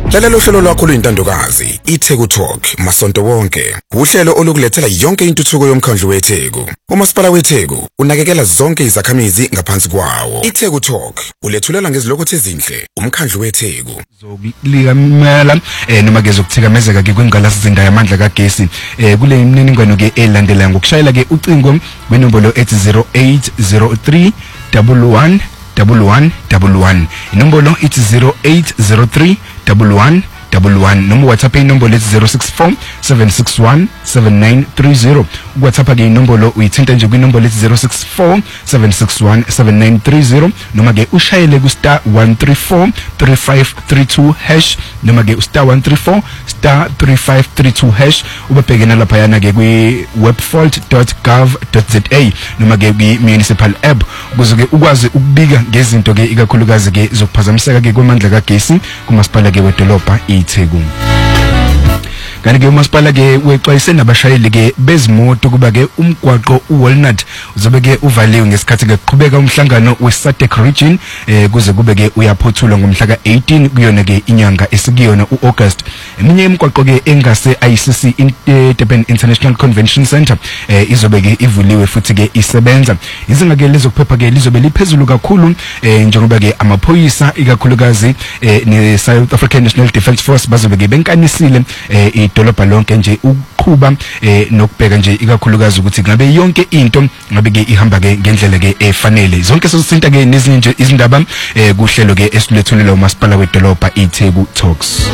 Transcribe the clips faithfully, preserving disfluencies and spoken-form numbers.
Lalela uhlelo lwakho luyintandokazi iTheku Talk masonto wonke. Uhlelo olukulethela yonke intuthuko yomkhandlu weTheku. uMasipala weTheku unakekela zonke izakhamizi ngaphansi kwawo. iTheku Talk ulethulela ngezilokho ezinhle umkhandlu weTheku. Zokulikamela eh noma ke zokuthikamezeka ke kwengqalasizinda yamandla kagesi eh kule imininingwane ke elandelayo ngokushayela ke ucingo kwenombolo ethi zero eight zero three one one one one one one inombolo ithi zero eight zero three one one one one noma WhatsApp inombolo ethi zero six four seven six one seven nine three zero WhatsApp ke inombolo uyithinta nje kwinombolo ethi zero six four seven six one seven nine three zero noma ke ushayele ku star one three four three five three two hash noma ke star one three four star three five three two hash ubabhekena lapha yana ke kwi webfault dot gov dot za noma ke kwi municipal app ukuze ke ukwazi ukubika ngezinto ke ikakhulukazi ke zokuphazamiseka ke kwamandla kagesi kumasipala ke wedolobha iTheku. Kanti ke uMasipala ke wexwayise nabashayeli ke bezimoto kuba ke umgwaqo uWalnut uzobe ke uvaliwe ngesikhathi ke kuqhubeka umhlangano weSADC region eh kuze kube ke uyaphothulwa ngomhla ka eighteen kuyona ke inyanga esikuyona uAugust. Eminye imigwaqo ke engase I C C Durban International Convention Center eh izobe ke ivuliwe futhi ke isebenza. Izinga ke lezokuphepha ke lizobe liphezulu kakhulu eh njengoba ke amaphoyisa ikakhulukazi eh ne South African National Defence Force bazobe ke benkanisile eh idolobha lonke nje ukuqhuba eh nokubheka nje ikakhulukazi ukuthi ngabe yonke into ngabe ke ihamba ke ngendlela ke efanele. Zonke sesithinta ke nezinye nje izindaba eh kuhlelo ke esilethulelwa uMasipala wedolobha iTheku Talks.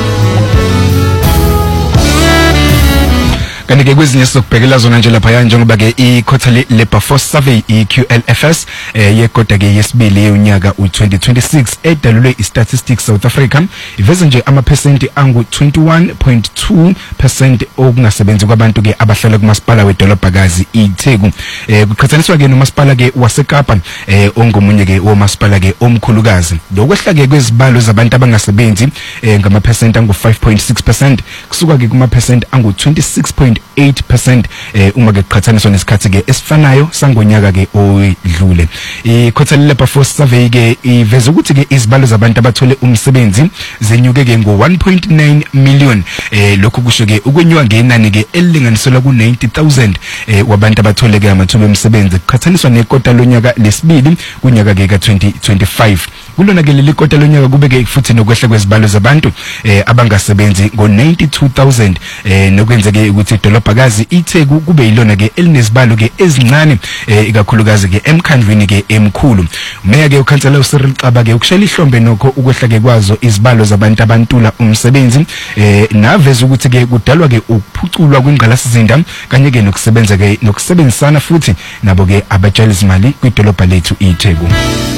Kanti ke kwezinye sizokubhekela zona nje lapha njengoba ke i-quarterly labor force survey i-Q L F S eh yekoda ke yesibili yonyaka u twenty twenty-six edalulwe i-Statistics South Africa iveza nje amaphesenti angu twenty-one point two percent okungasebenzi kwabantu ke abahlala kuMasipala wedolobhakazi iTheku. Eh kuqhathaniswa ke noMasipala ke waseKapa eh ongomunye ke woMasipala ke omkhulukazi. Lokwehla ke kwezibalo zabantu abangasebenzi eh ngamaphesenti angu five point six percent kusuka ke kumaphesenti angu twenty-six point eight percent eh uma ke qhathaniswa nesikhathi ke esifanayo sangonyaka ke oyidlule. I-quarterly labor force survey ke iveza ukuthi ke izibalo zabantu abathole umsebenzi zenyuke ke ngo one point nine million eh lokhu kusho ke ukwenyuka ngenani ke elilinganiselwa ku ninety thousand eh wabantu abathole ke amathuba omsebenzi qhathaniswa nekota lonyaka lesibili kunyaka ke ka twenty twenty-five. Kulona ke leli kota lonyaka kube ke futhi nokwehla kwezibalo zabantu eh abangasebenzi ngo ninety-two thousand eh nokwenzeke ukuthi idolobhakazi iTheku kube yilona ke elinezibalo ke ezincane eh ikakhulukazi ke emkhandlwini ke emkhulu. Meya ke ukhansela uCyril Xaba ke ukushela ihlombe nokho ukwehla ke kwazo izibalo zabantu abantula umsebenzi eh naveza ukuthi ke kudalwa ke ukuphuculwa kwingqalasizinda kanye ke nokusebenza ke nokusebenzisana futhi nabo ke abatshali izimali kwidolobha lethu iTheku.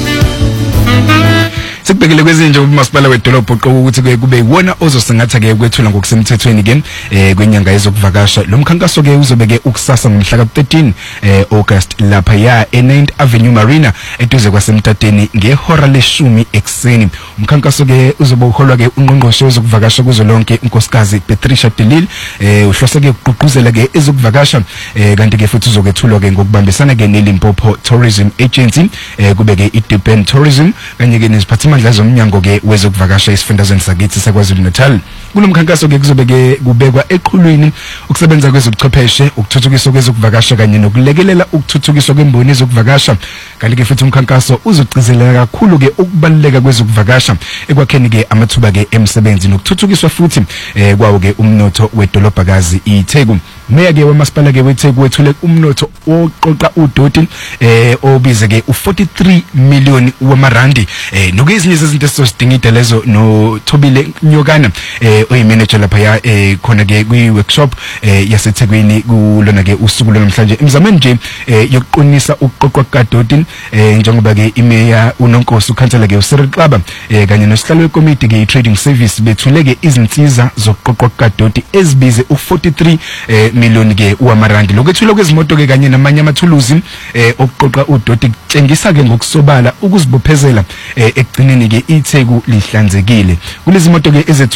Sikubekele kwezinje uMasipala wedolobha oqoqa ukuthi ke kube iwona ozosingatha ke kwethula ngokusemthethweni ke eh kwenyanga yezokuvakasha. Lo mkhankaso ke uzobe ke ukusasa ngomhla ka thirteen eh August lapha ya e-ninth Avenue Marina eduze kwasemtateni ngehora leshumi ekseni. Umkhankaso ke uzobe uholwa ke ungqongqoshe wezokuvakasha kuzolonke unkosikazi Patricia de Lille eh uhlose ke ukuqhuquzela ke ezokuvakasha eh kanti ke futhi uzokethulwa ke ngokubambisana ke neLimpopo Tourism Agency eh kube ke iDurban Tourism kanye ke neziphathimandla zomnyango ke wezokuvakasha isifundazweni sakithi saKwaZulu Natal. Kulomkhankaso ke kuzobe ke kubekwa eqhulwini ukusebenza kwezobuchwepheshe ukuthuthukiswa kwezokuvakasha kanye nokulekelela ukuthuthukiswa kwemboni yezokuvakasha. Kanti ke futhi umkhankaso uzogcizelela kakhulu ke ukubaluleka kwezokuvakasha ekwakheni ke amathuba ke emsebenzi nokuthuthukiswa futhi eh kwawo ke umnotho wedolobhakazi iTheku. Meya ke waMasipala ke weTheku wethule umnotho oqoqa udoti eh obize ke u forty-three million wamarandi eh nokuyizinye izinto esizodingida lezo no Thobile Nyokana eh oyimanager lapha ya eh khona ke kwi workshop eh yaseThekwini kulona ke usuku lomhlanje imizamweni nje eh yokuqinisa ukuqoqwa kadoti eh njengoba ke imeya uNonkosi ukhansela ke uCyril Xaba eh kanye nosihlalo wekomiti ke trading service bethule ke izinsiza zokuqoqwa kadoti ezibize u forty-three eh million ke uamarandi. Lokwethula kwezimoto ke kanye namanye amathuluzi eh okuqoqa udoti kutshengisa ke ngokusobala ukuzibophezela eh ekugcineni ke iTheku lihlanzekile. Kulezi moto ke